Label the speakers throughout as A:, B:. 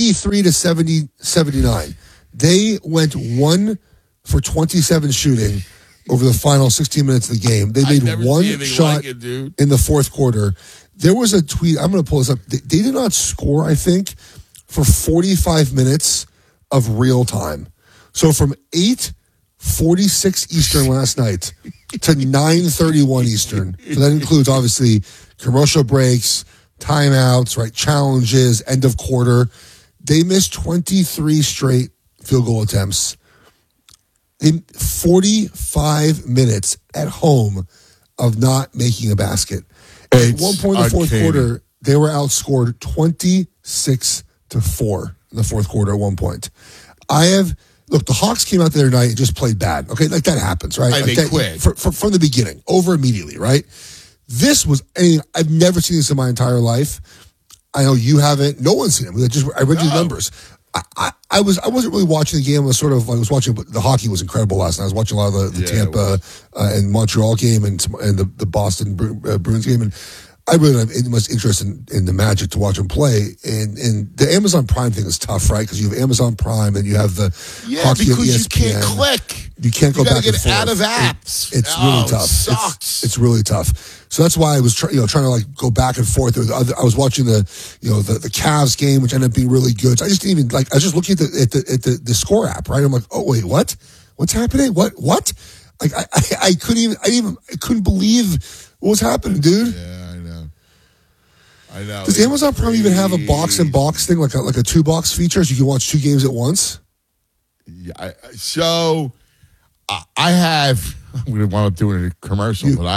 A: 83 to 79. They went 1 for 27 shooting over the final 16 minutes of the game. They made one shot in the fourth quarter. There was a tweet. I'm going to pull this up. They did not score, I think, for 45 minutes of real time. So from 8:46 Eastern last night to 9:31 Eastern. So that includes, obviously, commercial breaks, timeouts, right? Challenges, end of quarter. They missed 23 straight field goal attempts in 45 minutes at home of not making a basket. At one point in the fourth quarter, they were outscored 26-4 in the fourth quarter at one point. Look, the Hawks came out the other night and just played bad. Okay, like that happens, right?
B: They quit.
A: From the beginning, over immediately, right? This was, I've never seen this in my entire life. I know you haven't. No one's seen it. I read the numbers. I wasn't really watching the game. I was watching, but the hockey was incredible last night. I was watching a lot of the Tampa and Montreal game and the Boston Bruins game, and I really don't have much interest in the Magic to watch them play. And the Amazon Prime thing is tough, right? Because you have Amazon Prime and you have the hockey at ESPN.
B: You can't click.
A: You can't go back and forth.
B: You got to get out of apps.
A: It's really tough.
B: It sucks.
A: It's really tough. So that's why I was trying to like go back and forth. I was watching the Cavs game, which ended up being really good. So I just didn't even I was just looking at the score app, right? I'm like, oh wait, what? What's happening? What? Like I couldn't believe what was happening, dude.
B: Yeah, I know.
A: Does Amazon Prime even have a box and box thing, like a 2-box feature, so you can watch 2 games at once?
B: Yeah. I have. We didn't want to do a commercial, but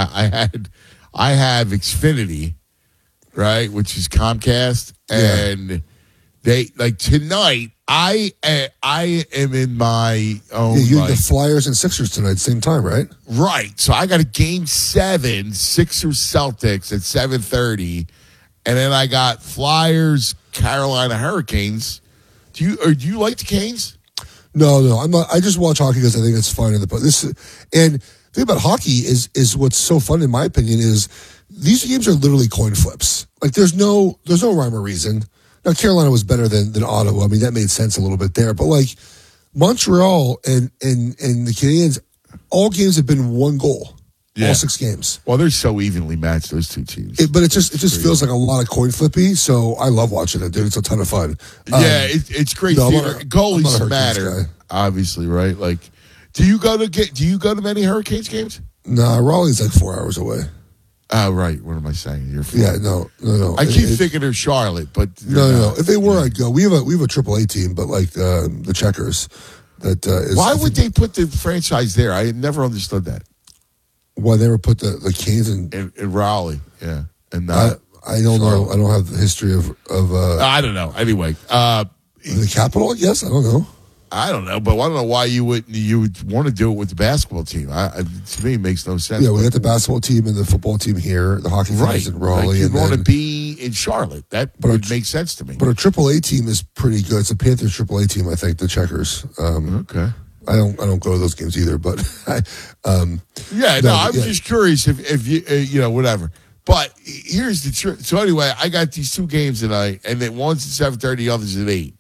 B: I have Xfinity, right, which is Comcast, and they like tonight. I am in my own.
A: Yeah, you the Flyers and Sixers tonight, same time, right?
B: Right. So I got a Game 7, Sixers Celtics at 7:30, and then I got Flyers Carolina Hurricanes. Do you like the Canes?
A: No, I'm not. I just watch hockey because I think it's fun. And the thing about hockey is what's so fun, in my opinion, is these games are literally coin flips. Like there's no rhyme or reason. Now Carolina was better than Ottawa. I mean, that made sense a little bit there. But like Montreal and the Canadiens, all games have been 1 goal. Yeah. All 6 games.
B: Well, they're so evenly matched, those two teams.
A: But it just feels like a lot of coin flippy. So I love watching it, dude. It's a ton of fun.
B: It's great theater. Goalies matter, obviously, right? Like, do you go to many Hurricanes games?
A: Nah, Raleigh's like 4 hours away.
B: Oh, right. What am I saying? You're
A: yeah, no.
B: I keep thinking they're Charlotte, but
A: no. If they were, I'd go. We have a AAA team, but like the Checkers. That is.
B: Why would they put the franchise there? I never understood that.
A: Why they ever put the Canes in
B: Raleigh? Yeah, and
A: I don't know. I don't have the history of.
B: I don't know. Anyway,
A: the capital. Yes, I don't know.
B: I don't know, but I don't know why you would want to do it with the basketball team. To me, it makes no sense.
A: Yeah, we got the basketball team and the football team here. The hockey team is in Raleigh.
B: Like you want to be in Charlotte. That would make sense to me.
A: But a AAA team is pretty good. It's a Panthers AAA team, I think. The Checkers.
B: Okay.
A: I don't go to those games either, but
B: I'm just curious if you whatever. But here's the truth. So anyway, I got these 2 games tonight, and then one's at 7:30, the other's at 8.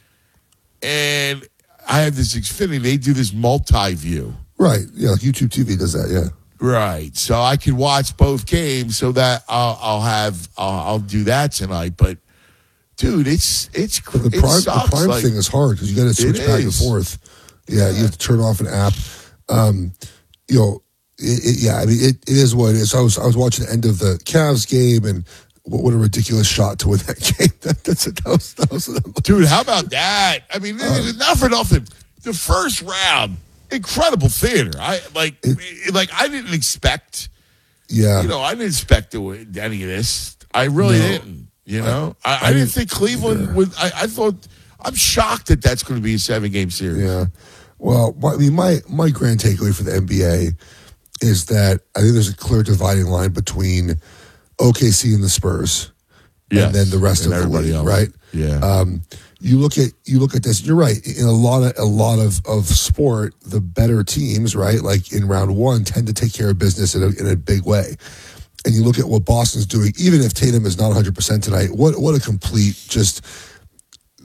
B: And I have this Xfinity. They do this multi-view.
A: Right. Yeah, like YouTube TV does that. Yeah.
B: Right. So I can watch both games, so that I'll do that tonight. But dude, it's
A: but the Prime thing is hard because you got to switch back and forth. Yeah, you have to turn off an app. I mean, it is what it is. I was watching the end of the Cavs game, and what a ridiculous shot to win that game. That was
B: dude, how about that? I mean, not for nothing. The first round, incredible theater. I didn't expect.
A: Yeah,
B: I didn't expect any of this. I really didn't. I didn't think Cleveland would. I thought. I'm shocked that that's going to be a 7-game series.
A: Yeah. Well, I mean, my grand takeaway for the NBA is that I think there's a clear dividing line between OKC and the Spurs, and then the rest of the league, right?
B: Yeah.
A: You look at this. You're right. In a lot of sport, the better teams, right, like in round 1, tend to take care of business in a big way. And you look at what Boston's doing. Even if Tatum is not 100% tonight, what a complete just.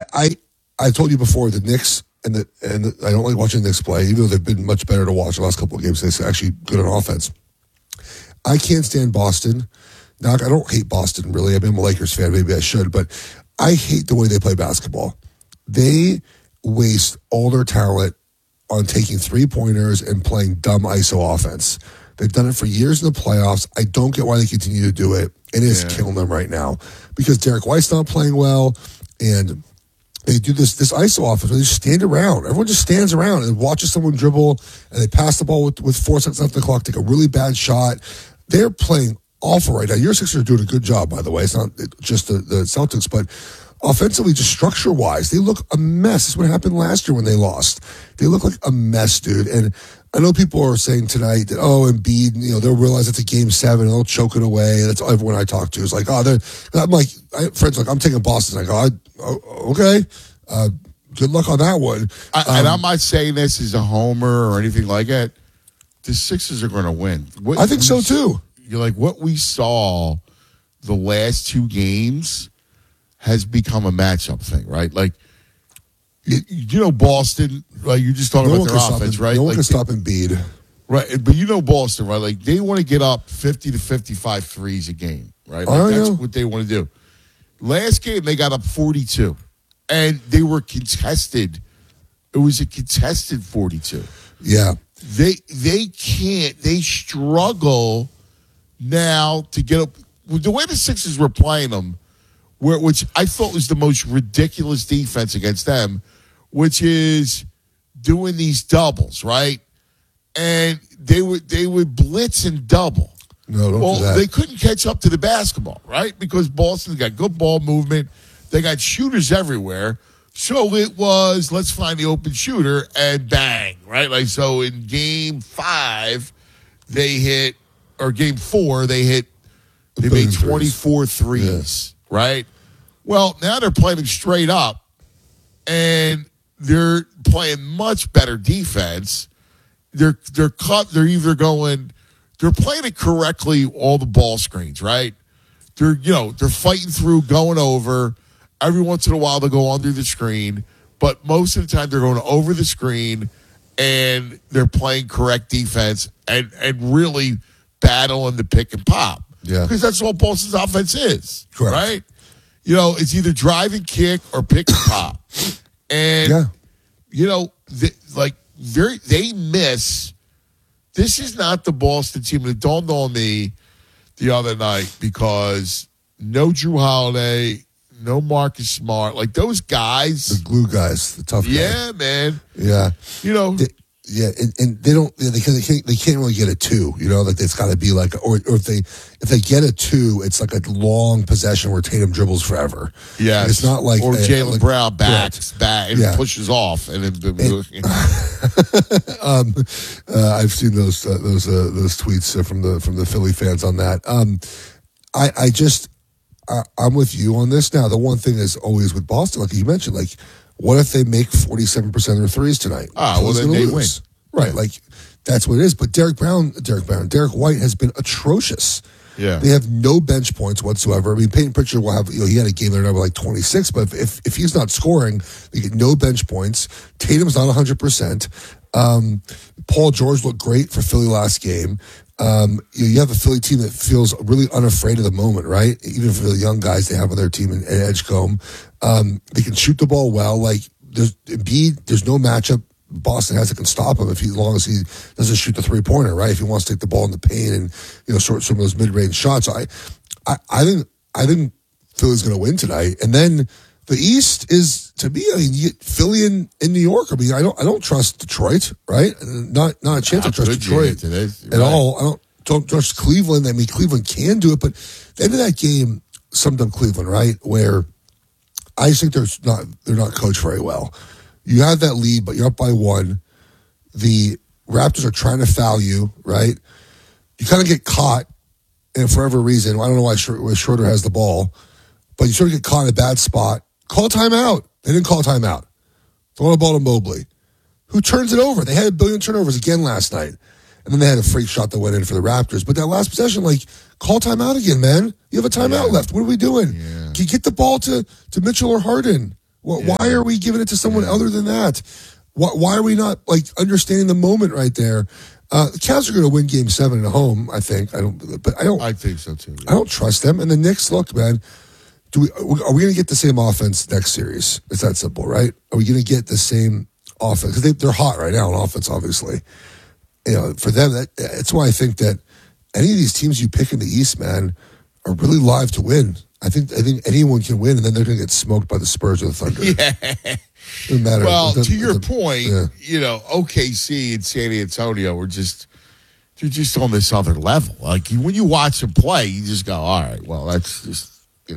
A: I told you before the Knicks and I don't like watching the Knicks play, even though they've been much better to watch the last couple of games. They're actually good on offense. I can't stand Boston. Now, I don't hate Boston, really. I mean, I'm a Lakers fan. Maybe I should. But I hate the way they play basketball. They waste all their talent on taking three-pointers and playing dumb ISO offense. They've done it for years in the playoffs. I don't get why they continue to do it. It is killing them right now because Derek White's not playing well, and they do this ISO offense where they just stand around. Everyone just stands around and watches someone dribble, and they pass the ball with 4 seconds left on the clock, take a really bad shot. They're playing awful right now. Your Sixers are doing a good job, by the way. It's not just the Celtics, but offensively, just structure-wise, they look a mess. That's what happened last year when they lost. They look like a mess, dude. And I know people are saying tonight that, Embiid, they'll realize it's a game 7 and they'll choke it away. That's everyone I talk to is like, I'm like, friends like, I'm taking Boston. I go, okay. Good luck on that one.
B: And I'm not saying this as a homer or anything like that. The Sixers are going to win.
A: I think so too.
B: You're like, what we saw the last 2 games has become a matchup thing, right? Like, Boston, like you're just talking about their offense, right?
A: No one
B: like,
A: can stop Embiid.
B: Right, but Boston, right? Like, they want to get up 50 to 55 threes a game, right? Like, that's what they want to do. Last game, they got up 42, and they were contested. It was a contested 42.
A: Yeah.
B: They can't. They struggle now to get up. The way the Sixers were playing them, which I thought was the most ridiculous defense against them, which is doing these doubles, right? And they would blitz and double.
A: No, don't do that.
B: They couldn't catch up to the basketball, right? Because Boston's got good ball movement. They got shooters everywhere. So it was, let's find the open shooter and bang, right? Like, so in game 5, game 4, they made 24 threes, right? Well, now they're playing straight up, and they're playing much better defense. They're playing it correctly, all the ball screens, right? They're fighting through, going over. Every once in a while, they'll go under the screen, but most of the time they're going over the screen, and they're playing correct defense and really battling the pick and pop.
A: Yeah,
B: because that's all Boston's offense is,
A: correct.
B: Right? It's either drive and kick or pick and pop, and they miss. This is not the Boston team. It dawned on me the other night because no Drew Holiday. No Marcus Smart, like those guys,
A: the glue guys, the tough guys.
B: Yeah, man.
A: Yeah, and they don't. They can't really get a 2. Like it's got to be like, or if they get a 2, it's like a long possession where Tatum dribbles forever.
B: Yeah,
A: it's not like
B: Jaylen Brown backs back and pushes off, and
A: I've seen those tweets from the Philly fans on that. I'm with you on this now. The one thing is always with Boston, like you mentioned, like what if they make 47% of their threes tonight?
B: Then they win.
A: Right, like that's what it is. But Derek White has been atrocious.
B: Yeah,
A: they have no bench points whatsoever. I mean, Peyton Pritchard will have, he had a game there like 26, but if he's not scoring, they get no bench points. Tatum's not 100%. Paul George looked great for Philly last game. You have a Philly team that feels really unafraid of the moment, right? Even for the young guys they have on their team in Edgecombe. They can shoot the ball well. Like, there's no matchup Boston has that can stop him as long as he doesn't shoot the 3-pointer, right? If he wants to take the ball in the paint and sort some of those mid-range shots. So I think Philly's going to win tonight. And then the East is, to me, you get Philly in New York. I mean, I don't trust Detroit, right? Not a chance to trust Detroit at all. I don't trust Cleveland. I mean, Cleveland can do it, but the end of that game summed up Cleveland, right? Where I just think they're not coached very well. You have that lead, but you're up by 1. The Raptors are trying to foul you, right? You kind of get caught, and for whatever reason, I don't know why Schroeder has the ball, but you sort of get caught in a bad spot. Call timeout. They didn't call timeout. Throw the ball to Mobley, who turns it over. They had a billion turnovers again last night. And then they had a freak shot that went in for the Raptors. But that last possession, call timeout again, man. You have a timeout left. What are we doing?
B: Yeah.
A: Can you get the ball to Mitchell or Harden? Why are we giving it to someone other than that? Why are we not understanding the moment right there? The Cavs are going to win Game 7 at home. I think. I
B: think so too. Yeah.
A: I don't trust them. And the Knicks, look, man. Are we going to get the same offense next series? It's that simple, right? Are we going to get the same offense? Because they're hot right now on offense, obviously. For them, that's why I think that any of these teams you pick in the East, man, are really live to win. I think anyone can win, and then they're going to get smoked by the Spurs or the Thunder.
B: Yeah.
A: Doesn't matter.
B: Well, to your point, OKC and San Antonio they're just on this other level. Like when you watch them play, you just go, all right, well, that's just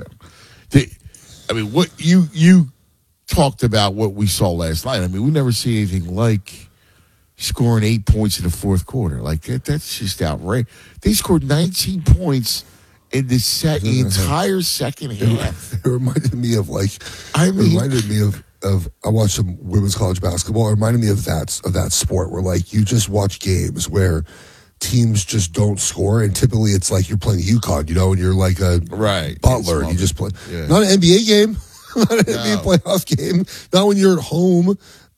B: what you talked about what we saw last night. I mean, we never see anything like scoring 8 points in the fourth quarter. Like that's just outrageous. They scored 19 points in the entire second half.
A: It reminded me of I watched some women's college basketball. It reminded me of that sport where you just watch games where teams just don't score, and typically it's like you're playing UConn, and you're like a Butler, and you just play. Yeah. Not an NBA game, not an NBA playoff game. Not when you're at home.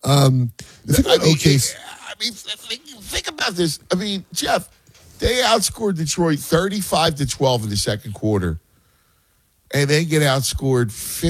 B: Think about this. I mean, Jeff, they outscored Detroit 35-12 in the second quarter, and then get outscored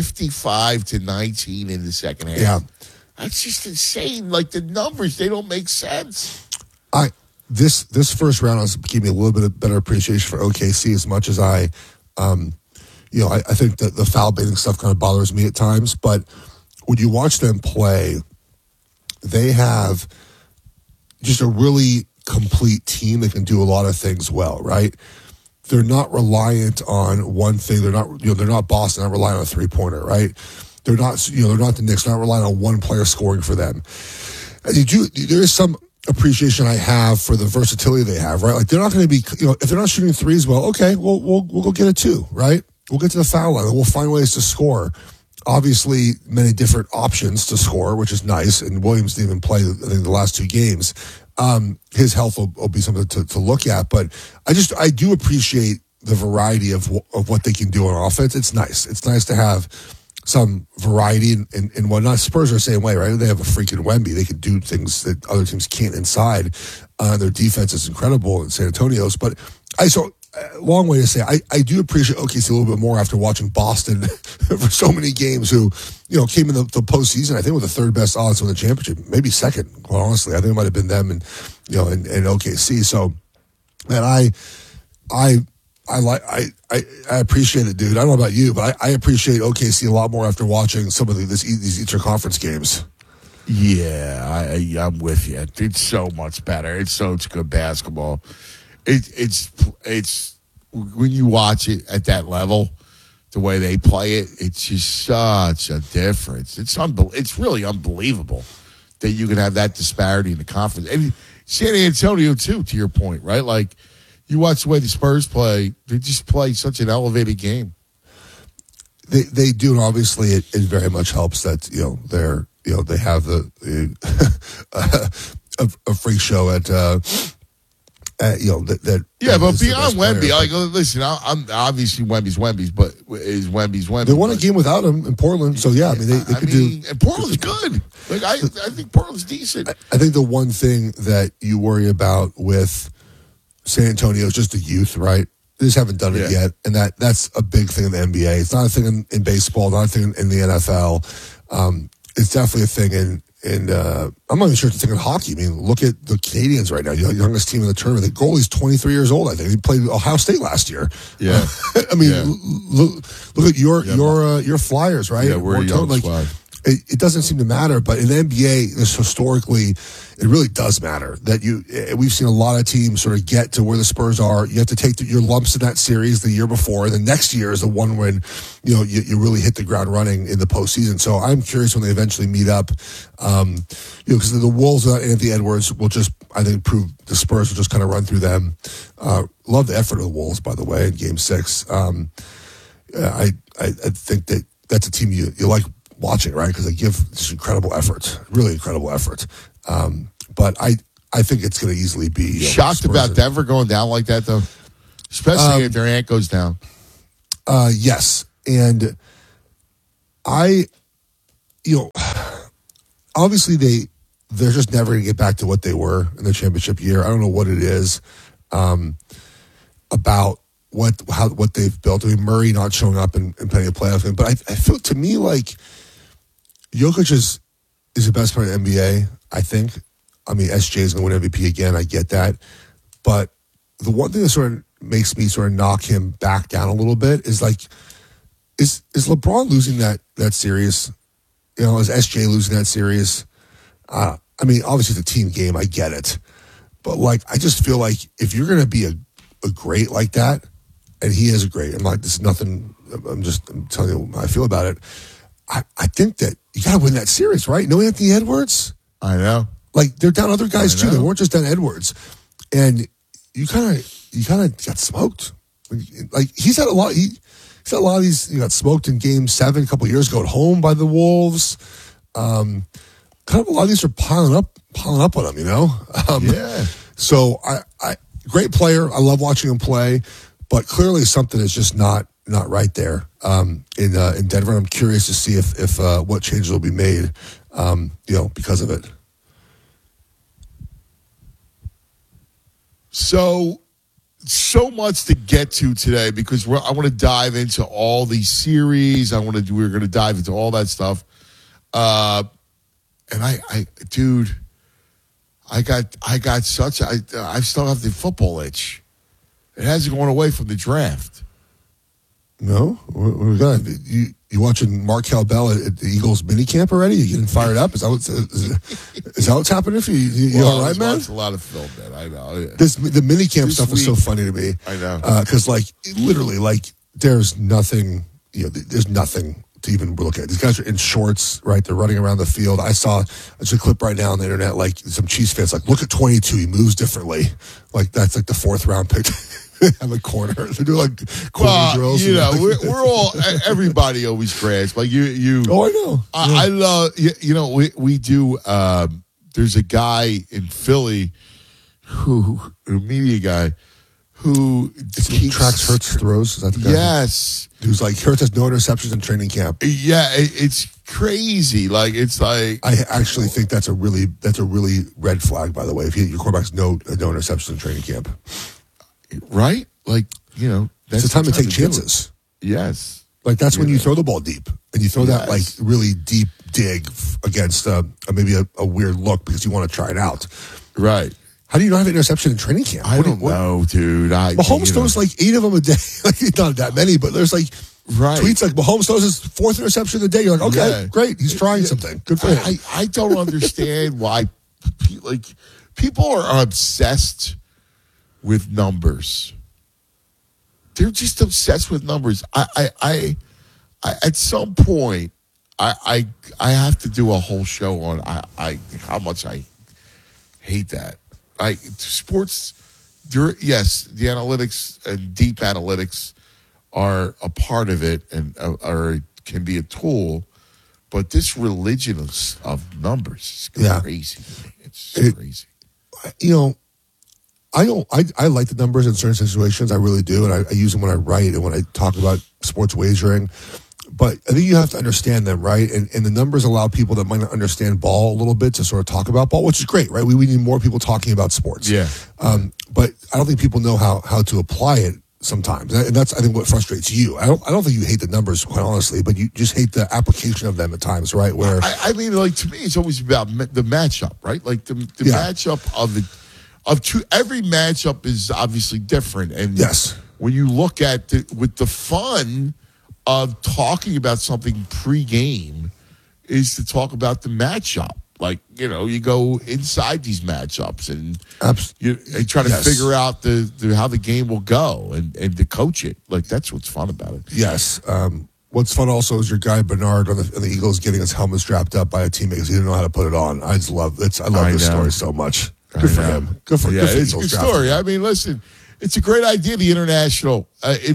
B: 55-19 in the second half.
A: Yeah,
B: that's just insane. Like the numbers, they don't make sense.
A: This first round gave me a little bit of better appreciation for OKC. As much as I think that the foul baiting stuff kind of bothers me at times, but when you watch them play, they have just a really complete team that can do a lot of things well, right? They're not reliant on one thing. They're not Boston, not relying on a 3-pointer, right? They're not the Knicks, not relying on one player scoring for them. And there is some appreciation I have for the versatility they have, right? Like they're not going to be, if they're not shooting threes, well, okay, we'll go get it too, right? We'll get to the foul line and we'll find ways to score. Obviously, many different options to score, which is nice. And Williams didn't even play, I think, the last two games. His health will be something to look at, but I do appreciate the variety of what they can do on offense. It's nice. It's nice to have some variety in whatnot. Spurs are the same way, right? They have a freaking Wemby. They can do things that other teams can't inside. Their defense is incredible in San Antonio's, but long way to say, I do appreciate OKC a little bit more after watching Boston for so many games who, came in the postseason, I think with the third best odds to win the championship, maybe second, quite honestly. I think it might have been them and OKC. So, man, I appreciate it, dude. I don't know about you, but I appreciate OKC a lot more after watching some of these Eastern Conference games.
B: Yeah, I'm with you. It's so much better. It's such good basketball. It's when you watch it at that level, the way they play it, it's just such a difference. It's really unbelievable that you can have that disparity in the conference. And San Antonio too, to your point, right? Like you watch the way the Spurs play, they just play such an elevated game.
A: They do, and obviously it very much helps that they have a freak show at. But beyond
B: Wemby, listen, I'm obviously Wemby's, but is Wemby's.
A: They won a game without him in Portland, so yeah, I mean they could do.
B: And Portland's good. Like I think Portland's decent.
A: I think the one thing that you worry about with San Antonio is just the youth, right? They just haven't done it yet, and that's a big thing in the NBA. It's not a thing in baseball, not a thing in the NFL. It's definitely a thing in I'm not even sure it's a thing in hockey. I mean, look at the Canadians right now, the youngest team in the tournament. The goalie's 23 years old, I think. He played Ohio State last year.
B: Yeah.
A: I mean, look at your Flyers, right?
B: Yeah, we're a young squad.
A: It doesn't seem to matter, but in the NBA, historically, it really does matter that we've seen a lot of teams sort of get to where the Spurs are. You have to take your lumps in that series the year before. The next year is the one when, you really hit the ground running in the postseason. So I'm curious when they eventually meet up, because the Wolves without Anthony Edwards will just, I think, prove the Spurs will just kind of run through them. Love the effort of the Wolves, by the way, in Game 6. I think that's a team you like watching, right? Because they give this incredible effort, really incredible effort. But I think it's going to easily be
B: shocked about Denver going down like that, though, especially if Durant goes down.
A: Yes, and I obviously they're just never going to get back to what they were in the championship year. I don't know what it is about what they've built. I mean, Murray not showing up in plenty of playoff games, but I feel, to me, like Jokic is the best player in the NBA, I think. I mean, SJ is going to win MVP again. I get that. But the one thing that sort of makes me sort of knock him back down a little bit is like, is LeBron losing that series? Is SJ losing that series? I mean, obviously it's a team game. I get it. But like, I just feel like if you're going to be a great like that, and he is a great, I'm like, this is nothing, I'm telling you how I feel about it. I think that you got to win that series, right? No Anthony Edwards?
B: I know.
A: Like, they're down other guys too. They weren't just down Edwards. And you kind of got smoked. Like, he's had a lot of these, he got smoked in game 7 a couple of years ago at home by the Wolves. Kind of a lot of these are piling up on him,
B: Yeah.
A: So I great player. I love watching him play, but clearly something is just not right there in Denver. I'm curious to see if what changes will be made, because of it.
B: So much to get to today because I want to dive into all these series. We're going to dive into all that stuff. And I still have the football itch. It hasn't gone away from the draft.
A: No, we're gonna. You watching Markel Bell at the Eagles minicamp already? You getting fired up? Is that what's happening for you? You all right, man?
B: It's a lot of film, man. I know.
A: The minicamp stuff is so funny to me.
B: I know
A: because literally, there's nothing. There's nothing to even look at. These guys are in shorts, right? They're running around the field. I saw a clip right now on the internet. Like some Chiefs fans, look at 22. He moves differently. Like that's like the 4th round pick. Have a corner. They do corner drills.
B: We're all. Everybody always grasps. Like you.
A: Oh, I know.
B: I love. We do. There's a guy in Philly a media guy who
A: tracks Hurts throws. Is that the guy?
B: Yes.
A: Who's like Hurts has no interceptions in training camp.
B: Yeah, it's crazy. I
A: actually think that's a really red flag. By the way, if your quarterback's no interceptions in training camp.
B: Right? That's
A: it's the time to take chances.
B: Yes.
A: That's when you throw the ball deep and you throw that really deep dig against maybe a weird look because you want to try it out.
B: Right.
A: How do you not have an interception in training camp?
B: I don't know, dude.
A: Mahomes throws 8 of them a day. Not that many, but there's tweets like Mahomes throws his 4th interception of the day. You're like, okay, great. He's trying something. Good for him.
B: I don't understand why people are obsessed with numbers. They're just obsessed with numbers. I at some point I have to do a whole show on how much I hate that. Sports, yes, the analytics and deep analytics are a part of it and can be a tool, but this religion of numbers is crazy. It's crazy. I like the numbers in certain situations. I really do, and I use them when I write and when I talk about sports wagering. But I think you have to understand them, right? And the numbers allow people that might not understand ball a little bit to sort of talk about ball, which is great, right? We need more people talking about sports. Yeah.
A: But I don't think people know how to apply it sometimes, and that's I think what frustrates you. I don't think you hate the numbers, quite honestly, but you just hate the application of them at times, right? Where
B: I mean, to me, it's always about the matchup, right? Like the matchup of every matchup is obviously different, and when you look at with the fun of talking about something pre-game is to talk about the matchup. You go inside these matchups and you try to figure out how the game will go and to coach it. That's what's fun about it.
A: Yes. What's fun also is your guy Bernard on the Eagles getting his helmet strapped up by a teammate because he didn't know how to put it on. I just love it. I love this story so much. Good for him. Good for
B: it's a good story. I mean, listen, it's a great idea. The international,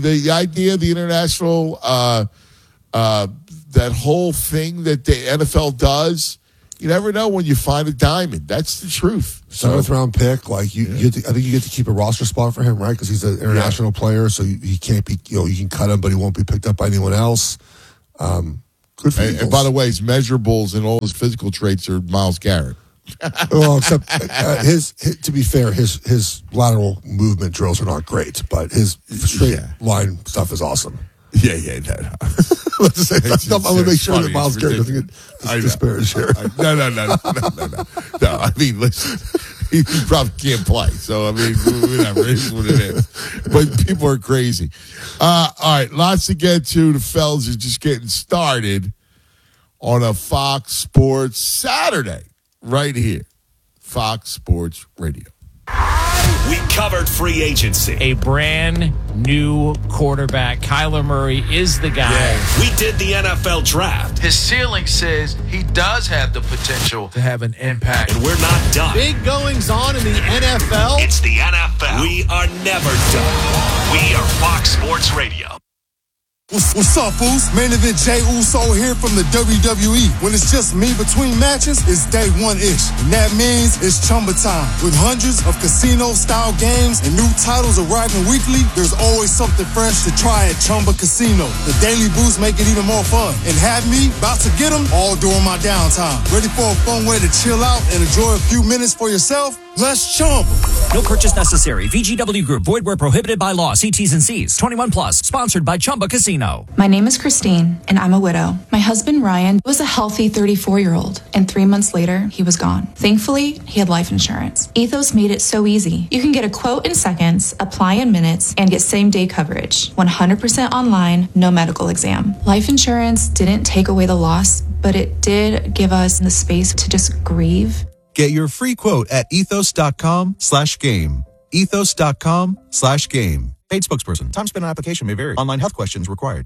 B: that whole thing that the NFL does. You never know when you find a diamond. That's the truth.
A: 7th round pick, I think you get to keep a roster spot for him, right? Because he's an international player, so he can't be. You can cut him, but he won't be picked up by anyone else. Good for
B: and by the way, his measurables and all his physical traits are Myles Garrett.
A: Well, except his to be fair, his lateral movement drills are not great, but his straight line stuff is awesome.
B: No.
A: Let's just say that. I'm going to make sure that Myles Garrett doesn't get disparaged here.
B: No. No, I mean, listen, he probably can't play. So, I mean, whatever. It is what it is. But people are crazy. All right, lots to get to. The fellas are just getting started on a Fox Sports Saturday right here. Fox Sports Radio.
C: We covered free agency.
D: A brand new quarterback. Kyler Murray is the guy.
C: Yeah. We did the NFL draft.
E: His ceiling says he does have the potential to have an impact.
C: And we're not done.
F: Big goings on in the NFL.
C: It's the NFL. We are never done. We are Fox Sports Radio.
G: What's up, fools? Main event Jey Uso here from the WWE. When it's just me between matches, it's day one-ish. And that means it's Chumba time. With hundreds of casino-style games and new titles arriving weekly, there's always something fresh to try at Chumba Casino. The daily boosts make it even more fun. And have me about to get them all during my downtime. Ready for a fun way to chill out and enjoy a few minutes for yourself? Let's Chumba.
H: No purchase necessary. VGW Group. Void where prohibited by law. See T's and C's. 21 plus. Sponsored by Chumba Casino.
I: My name is Christine, and I'm a widow. My husband, Ryan, was a healthy 34-year-old, and 3 months later, he was gone. Thankfully, he had life insurance. Ethos made it so easy. You can get a quote in seconds, apply in minutes, and get same-day coverage. 100% online, no medical exam. Life insurance didn't take away the loss, but it did give us the space to just grieve.
J: Get your free quote at ethos.com/game. Ethos.com/game. Paid spokesperson. Time spent on application may vary. Online health questions required.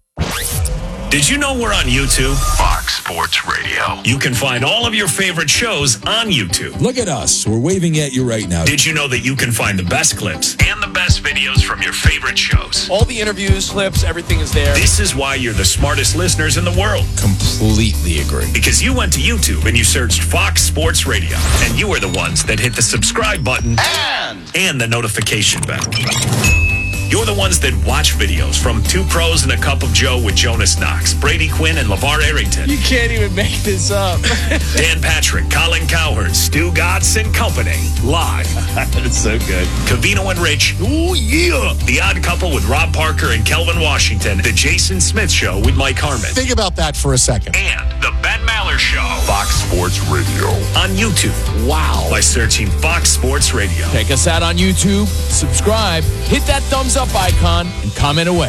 C: Did you know we're on YouTube?
K: Fox Sports Radio.
C: You can find all of your favorite shows on YouTube.
L: Look at us. We're waving at you right now.
C: Did you know that you can find the best clips and the best videos from your favorite shows?
F: All the interviews, clips, everything is there.
C: This is why you're the smartest listeners in the world.
L: Completely agree.
C: Because you went to YouTube and you searched Fox Sports Radio. And you are the ones that hit the subscribe button and the notification bell. You're the ones that watch videos from Two Pros and a Cup of Joe with Jonas Knox, Brady Quinn, and LeVar Arrington.
F: You can't even make this up.
C: Dan Patrick, Colin Cowherd, Stu Gatz and Company. Live.
F: That's so good.
C: Covino and Rich. Ooh, yeah. The Odd Couple with Rob Parker and Kelvin Washington. The Jason Smith Show with Mike Harmon.
L: Think about that for a second.
C: And the Ben Maller Show.
K: Fox Sports Radio.
C: On YouTube.
F: Wow.
C: By searching Fox Sports Radio.
F: Check us out on YouTube. Subscribe. Hit that thumbs up icon and comment away.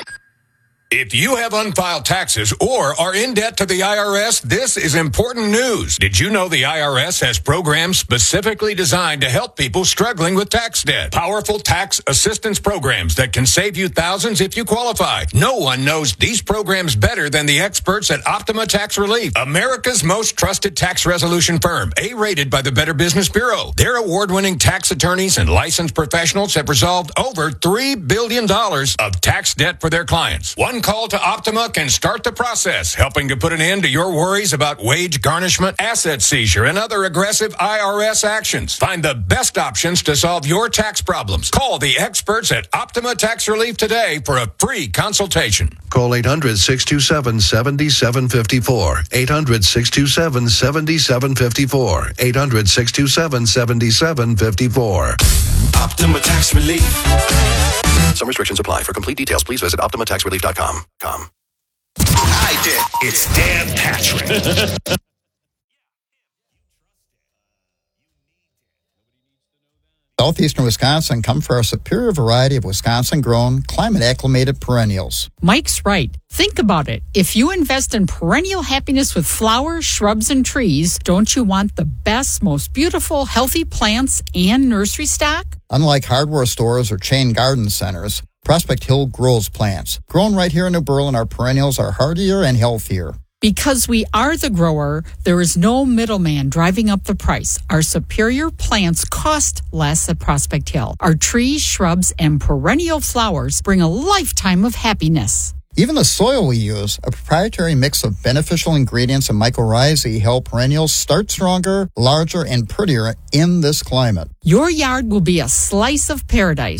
M: If you have unfiled taxes or are in debt to the IRS, this is important news. Did you know the IRS has programs specifically designed to help people struggling with tax debt? Powerful tax assistance programs that can save you thousands if you qualify. No one knows these programs better than the experts at Optima Tax Relief, America's most trusted tax resolution firm, A-rated by the Better Business Bureau. Their award-winning tax attorneys and licensed professionals have resolved over $3 billion of tax debt for their clients. One call to Optima can start the process, helping to put an end to your worries about wage garnishment, asset seizure, and other aggressive IRS actions. Find the best options to solve your tax problems. Call the experts at Optima Tax Relief today for a free consultation.
N: Call 800-627-7754. 800-627-7754. 800-627-7754.
C: Optima Tax Relief.
N: Some restrictions apply. For complete details, please visit OptimaTaxRelief.com.
C: I did. It's Dan Patrick.
O: Southeastern Wisconsin come for a superior variety of Wisconsin-grown, climate-acclimated perennials.
P: Mike's right. Think about it. If you invest in perennial happiness with flowers, shrubs, and trees, don't you want the best, most beautiful, healthy plants and nursery stock?
O: Unlike hardware stores or chain garden centers, Prospect Hill grows plants. Grown right here in New Berlin, our perennials are hardier and healthier.
P: Because we are the grower, there is no middleman driving up the price. Our superior plants cost less at Prospect Hill. Our trees, shrubs, and perennial flowers bring a lifetime of happiness.
O: Even the soil we use, a proprietary mix of beneficial ingredients and mycorrhizae, help perennials start stronger, larger, and prettier in this climate.
P: Your yard will be a slice of paradise.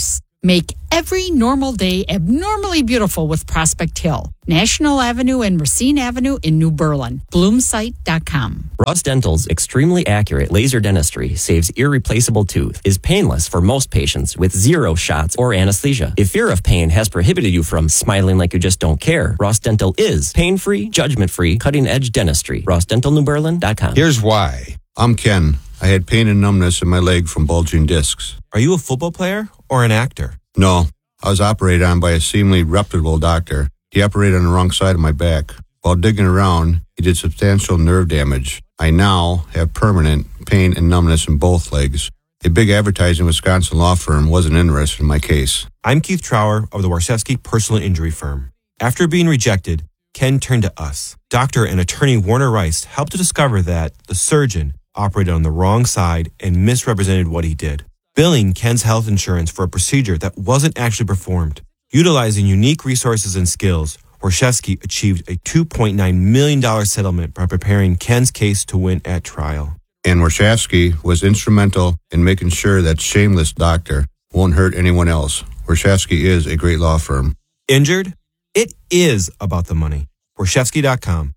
P: Make every normal day abnormally beautiful with Prospect Hill, National Avenue and Racine Avenue in New Berlin. Bloomsite.com.
Q: Ross Dental's extremely accurate laser dentistry saves irreplaceable tooth, is painless for most patients with 0 shots or anesthesia. If fear of pain has prohibited you from smiling like you just don't care, Ross Dental is pain-free, judgment-free, cutting-edge dentistry. RossDentalNewBerlin.com.
R: Here's why. I'm Ken. I had pain and numbness in my leg from bulging discs.
S: Are you a football player or an actor?
R: No. I was operated on by a seemingly reputable doctor. He operated on the wrong side of my back. While digging around, he did substantial nerve damage. I now have permanent pain and numbness in both legs. A big advertising Wisconsin law firm wasn't interested in my case.
S: I'm Keith Trower of the Warshevsky Personal Injury Firm. After being rejected, Ken turned to us. Doctor and attorney Warner Rice helped to discover that the surgeon operated on the wrong side and misrepresented what he did, billing Ken's health insurance for a procedure that wasn't actually performed. Utilizing unique resources and skills, Warshevsky achieved a $2.9 million settlement by preparing Ken's case to win at trial.
R: And Warshevsky was instrumental in making sure that shameless doctor won't hurt anyone else. Warshevsky is a great law firm.
S: Injured? It is about the money. Warshevsky.com,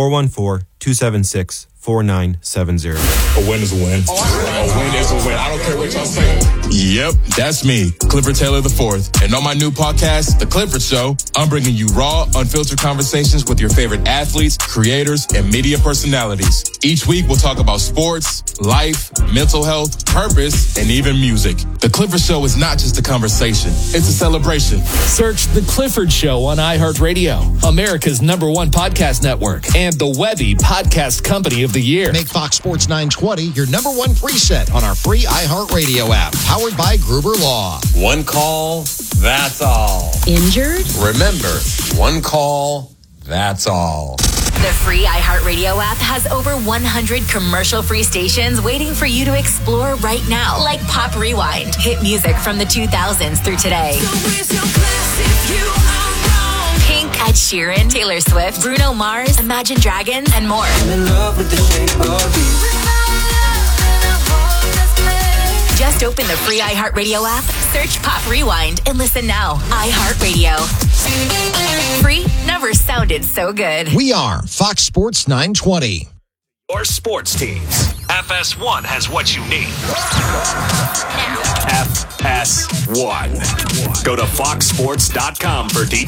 S: 414-276-4970.
L: A win is a win. A win is a win. I don't care what y'all say. Yep, that's me, Clifford Taylor IV. And on my new podcast, The Clifford Show, I'm bringing you raw, unfiltered conversations with your favorite athletes, creators, and media personalities. Each week, we'll talk about sports, life, mental health, purpose, and even music. The Clifford Show is not just a conversation. It's a celebration.
F: Search The Clifford Show on iHeartRadio, America's #1 podcast network, and the Webby Podcast Company of the Year.
T: Make Fox Sports 920 your #1 preset on our free iHeartRadio app, powered by Gruber Law.
U: One call, that's all.
P: Injured?
U: Remember, one call, that's all.
V: The free iHeartRadio app has over 100 commercial-free stations waiting for you to explore right now, like Pop Rewind, hit music from the 2000s through today. Pink, Ed Sheeran, Taylor Swift, Bruno Mars, Imagine Dragons, and more. I'm in love with the shape of you. Just open the free iHeartRadio app, search Pop Rewind, and listen now. iHeartRadio. Free never sounded so good.
T: We are Fox Sports 920.
C: Your sports teams. FS1 has what you need. FS1. Go to foxsports.com for details.